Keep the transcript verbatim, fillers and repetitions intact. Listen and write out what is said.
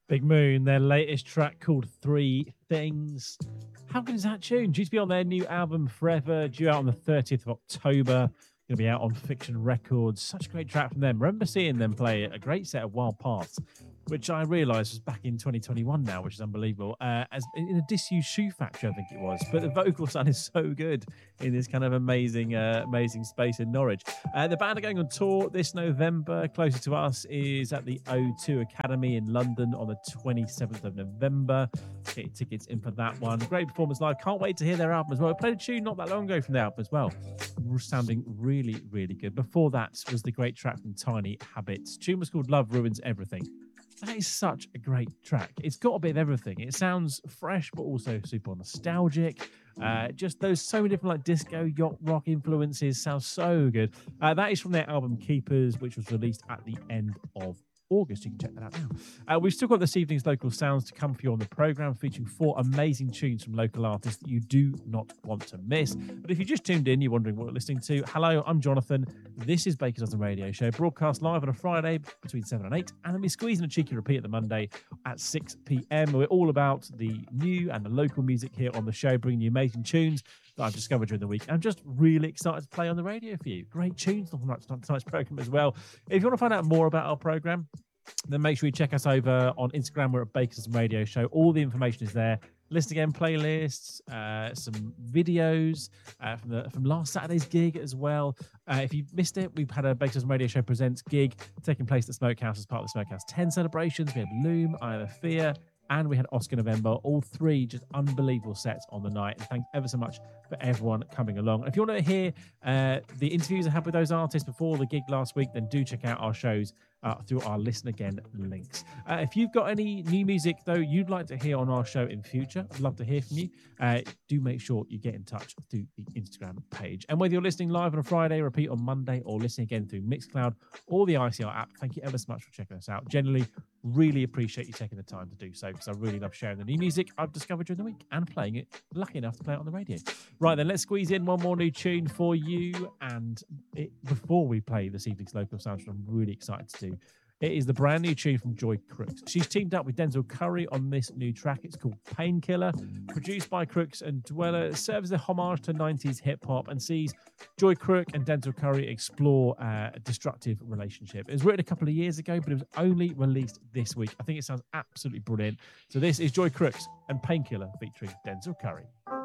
Big Moon, their latest track called Three Things. How good is that tune? Due to be on their new album Forever, due out on the thirtieth of October. Going to be out on Fiction Records. Such a great track from them. Remember seeing them play a great set of Wild Paths, which I realised was back in twenty twenty-one now, which is unbelievable. Uh, as in a disused shoe factory, I think it was. But the vocal sound is so good in this kind of amazing, uh, amazing space in Norwich. Uh, the band are going on tour this November. Closer to us is at the O two Academy in London on the twenty-seventh of November. Get your tickets in for that one. Great performance live. Can't wait to hear their album as well. I played a tune not that long ago from the album as well. Sounding really, really good. Before that was the great track from Tiny Habits. Tune was called Love Ruins Everything. That is such a great track. It's got a bit of everything. It sounds fresh, but also super nostalgic. Uh, just those so many different like disco, yacht rock influences. Sounds so good. Uh, that is from their album Keepers, which was released at the end of August. You can check that out now. Uh, we've still got this evening's local sounds to come for you on the programme, featuring four amazing tunes from local artists that you do not want to miss. But if you just tuned in, you're wondering what you're listening to. Hello, I'm Jonathan. This is Baker's Dozen Radio Show, broadcast live on a Friday between seven and eight, and then we squeeze in a cheeky repeat at the Monday at six p.m. We're all about the new and the local music here on the show, bringing you amazing tunes that I've discovered during the week. I'm just really excited to play on the radio for you. Great tunes on tonight's programme as well. If you want to find out more about our programme, then make sure you check us over on Instagram. We're at Baker's Radio Show. All the information is there. List again, playlists, uh, some videos uh, from the from last Saturday's gig as well. Uh, if you missed it, we've had a Baker's Radio Show Presents gig taking place at the Smokehouse as part of the Smokehouse ten celebrations. We had Loom, I Am a Fear, and we had Oscar November. All three just unbelievable sets on the night. And thanks ever so much for everyone coming along. And if you want to hear uh, the interviews I had with those artists before the gig last week, then do check out our shows Uh, through our Listen Again links. Uh, if you've got any new music, though, you'd like to hear on our show in future, I'd love to hear from you. Uh, do make sure you get in touch through the Instagram page. And whether you're listening live on a Friday, repeat on Monday, or listening again through Mixcloud or the I C R app, thank you ever so much for checking us out. Generally, really appreciate you taking the time to do so, because I really love sharing the new music I've discovered during the week and playing it, lucky enough to play it on the radio. Right then, let's squeeze in one more new tune for you. And it, before we play this evening's local sound, I'm really excited to do, it is the brand new tune from Joy Crooks. She's teamed up with Denzel Curry on this new track. It's called Painkiller, produced by Crooks and Dweller. It serves as a homage to nineties hip-hop and sees Joy Crook and Denzel Curry explore uh, a destructive relationship. It was written a couple of years ago, but it was only released this week. I think it sounds absolutely brilliant. So this is Joy Crooks and Painkiller featuring Denzel Curry.